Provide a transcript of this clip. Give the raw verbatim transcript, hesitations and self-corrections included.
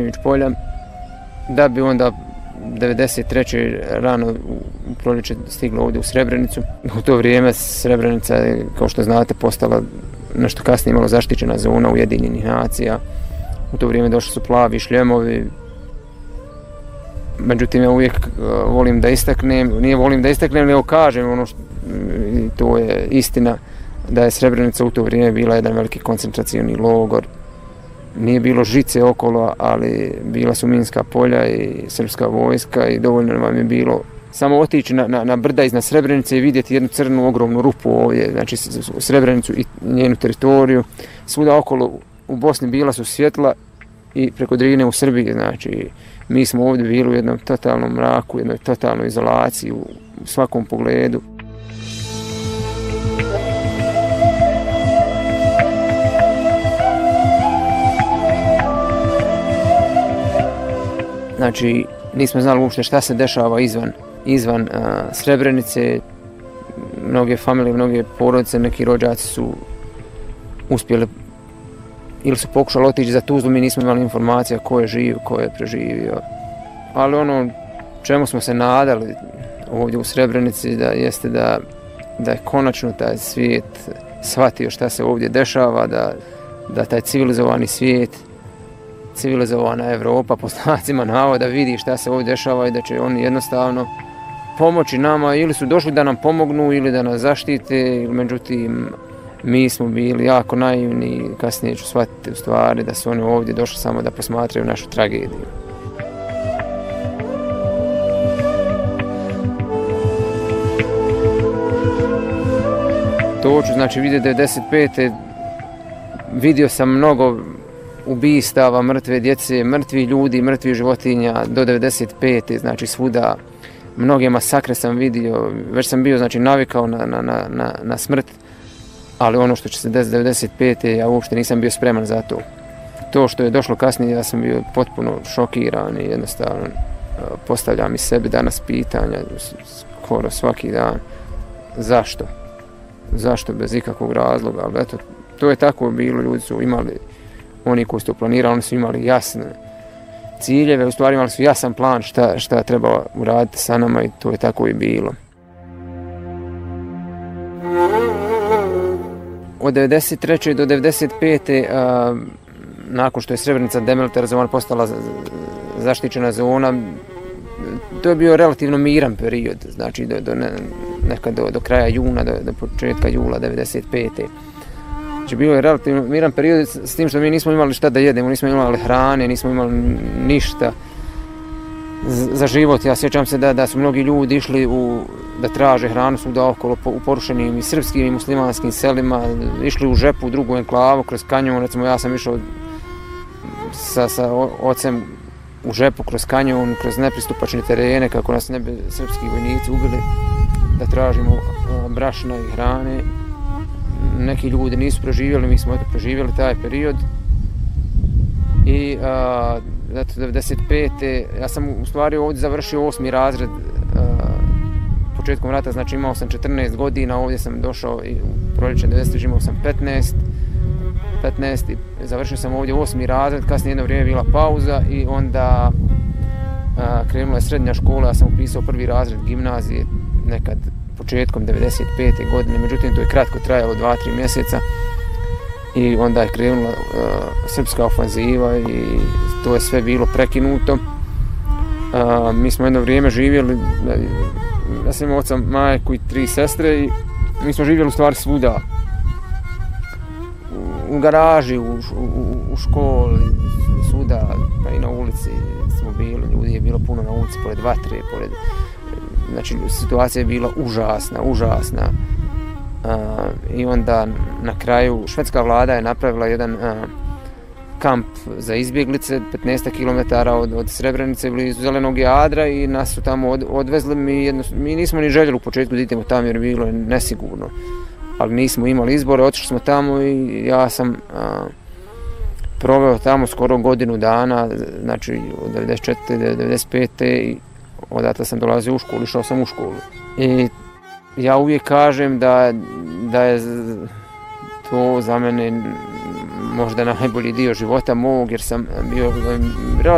Srebrenić polja, da bi onda devedeset treće rano u proljeće stiglo ovdje u Srebrenicu. U to vrijeme Srebrenica je, kao što znate, postala nešto kasnije malo zaštićena zona Ujedinjenih nacija. U to vrijeme došli su plavi šljemovi. Međutim, ja uvijek uh, volim da istaknem, nije volim da istaknem, nego kažem ono što, i to je istina, da je Srebrenica u to vrijeme bila jedan veliki koncentracioni logor. Nije bilo žice okolo, ali bila su minska polja i srpska vojska i dovoljno vam je bilo samo otići na, na, na brda iznad Srebrenice i vidjeti jednu crnu ogromnu rupu ovdje, znači Srebrenicu i njenu teritoriju. Svuda okolo u Bosni bila su svjetla i preko Drine u Srbiji, znači mi smo ovdje bili u jednom totalnom mraku, u jednoj totalnoj izolaciji u svakom pogledu. Znači, nismo znali uopšte šta se dešava izvan, izvan uh, Srebrenice. Mnoge familije, mnoge porodice, neki rođaci su uspjeli ili su pokušali otići za Tuzlu, mi nismo imali informacija ko je živ, ko je preživio. Ali ono čemu smo se nadali ovdje u Srebrenici da jeste da, da je konačno taj svijet shvatio šta se ovdje dešava, da, da taj civilizovani svijet, civilizovana Evropa po znacima navoda vidi šta se ovdje dešava i da će oni jednostavno pomoći nama, ili su došli da nam pomognu ili da nas zaštite. Međutim, mi smo bili jako naivni i kasnije ću shvatiti u stvari da su oni ovdje došli samo da posmatraju našu tragediju. To ću znači vidjeti devedeset pete vidio sam mnogo ubistava, mrtve djece, mrtvi ljudi, mrtvi životinja do devedeset pete znači svuda. Mnoge masakre sam vidio, već sam bio znači navikao na, na, na, na smrt, ali ono što će se desiti devedeset pete ja uopšte nisam bio spreman za to. To što je došlo kasnije, ja sam bio potpuno šokiran i jednostavno postavljam i sebi danas pitanja, skoro svaki dan, zašto? Zašto bez ikakvog razloga, ali eto, to je tako bilo, ljudi su imali, oni koji su to planirali, oni su imali jasne ciljeve, u stvari imali su jasan plan šta, šta treba uraditi sa nama i to je tako i bilo. Od devedeset treće do devedeset pete a, nakon što je Srebrenica demilitarizovana, postala zaštićena zona, to je bio relativno miran period, znači do, do, ne, nekad do, do kraja juna, do, do početka jula devedeset pete Znači bio je relativno miran period s tim što mi nismo imali šta da jedemo, nismo imali hrane, nismo imali ništa za život. Ja sjećam se da, da su mnogi ljudi išli u, da traže hranu svuda okolo u porušenim i srpskim i muslimanskim selima, išli u Žepu, u drugu enklavu, kroz kanjon. Recimo ja sam išao sa, sa ocem u Žepu kroz kanjon, kroz nepristupačne terene kako nas ne bi srpski vojnici ubili, da tražimo brašna i hrane. Neki ljudi nisu preživjeli, mi smo eto preživjeli taj period. I a, eto, devedeset pete ja sam u stvari ovdje završio osmi razred a, početkom rata, znači imao sam četrnaest godina, ovdje sam došao i u proljeće devedeset treće imao sam petnaest, petnaest i završio sam ovdje osmi razred, kasnije jedno vrijeme bila pauza i onda a, krenula je srednja škola, ja sam upisao prvi razred gimnazije nekad početkom devedeset pete godine, međutim to je kratko trajalo, dva tri mjeseca i onda je krenula uh, srpska ofanziva i to je sve bilo prekinuto. Uh, mi smo jedno vrijeme živjeli, ja sam imao oca, majku i tri sestre i mi smo živjeli u stvari svuda. U, u garaži, u, u, u školi, svuda, pa i na ulici smo bili, ljudi je bilo puno na ulici, pored vatre, pored znači situacija je bila užasna, užasna. Uh, I onda na kraju švedska vlada je napravila jedan uh, kamp za izbjeglice petnaest kilometara od, od Srebrenice blizu Zelenog Jadra i nas su tamo od, odvezli. Mi, jedno, mi nismo ni željeli u početku da idemo tamo jer bilo je nesigurno, ali nismo imali izbora, otišli smo tamo i ja sam uh, proveo tamo skoro godinu dana, znači od devedeset četvrte do devedeset pete i odatle sam dolazio u školu, išao sam u školu. I ja uvijek kažem da, da je to za mene možda najbolji dio života mog, jer sam bio